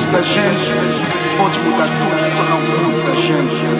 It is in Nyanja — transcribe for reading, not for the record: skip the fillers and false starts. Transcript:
da gente, podes mudar tudo, só não mudes a gente.